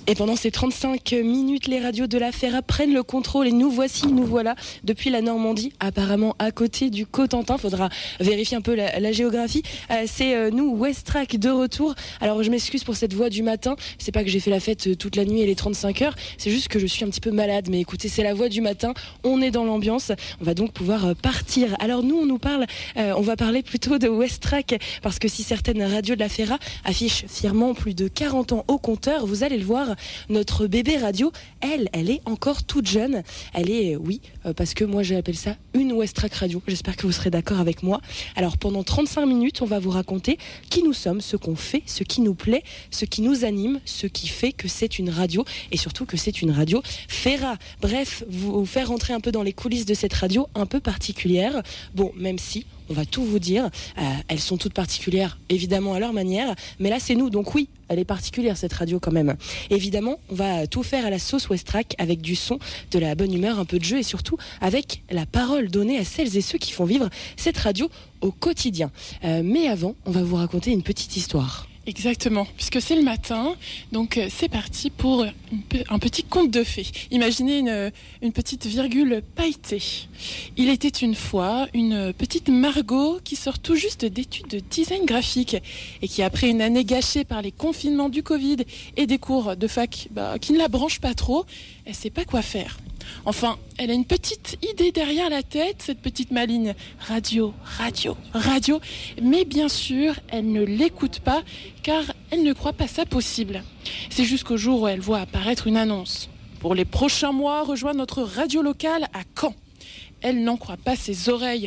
Et pendant ces 35 minutes, les radios de la FERA prennent le contrôle et nous voilà, depuis la Normandie, apparemment à côté du Cotentin. Faudra vérifier un peu la géographie. C'est nous, Westrack, de retour. Alors je m'excuse pour cette voix du matin. C'est pas que j'ai fait la fête toute la nuit et les 35 heures. C'est juste que je suis un petit peu malade. Mais écoutez, c'est la voix du matin. On est dans l'ambiance. On va donc pouvoir partir. Alors nous, on va parler plutôt de Westrack. Parce que si certaines radios de la FERA affichent fièrement plus de 40 ans au compteur, vous allez le voir, notre bébé radio, elle est encore toute jeune. Elle est, parce que moi j'appelle ça une Westrack radio. J'espère que vous serez d'accord avec moi. Alors pendant 35 minutes, on va vous raconter qui nous sommes, ce qu'on fait, ce qui nous plaît, ce qui nous anime, ce qui fait que c'est une radio et surtout que c'est une radio FERA. Bref, vous faire rentrer un peu dans les coulisses de cette radio un peu particulière. Bon, même si on va tout vous dire, elles sont toutes particulières, évidemment à leur manière, mais là c'est nous, donc oui, elle est particulière cette radio quand même. Évidemment, on va tout faire à la sauce Westrack, avec du son, de la bonne humeur, un peu de jeu et surtout avec la parole donnée à celles et ceux qui font vivre cette radio au quotidien. Mais avant, on va vous raconter une petite histoire. Exactement, puisque c'est le matin, donc c'est parti pour un petit conte de fées. Imaginez une petite virgule pailletée. Il était une fois une petite Margot qui sort tout juste d'études de design graphique et qui, après une année gâchée par les confinements du Covid et des cours de fac qui ne la branchent pas trop, elle ne sait pas quoi faire. Enfin, elle a une petite idée derrière la tête, cette petite maligne. Radio. Mais bien sûr, elle ne l'écoute pas car elle ne croit pas ça possible. C'est jusqu'au jour où elle voit apparaître une annonce. Pour les prochains mois, rejoins notre radio locale à Caen. Elle n'en croit pas ses oreilles.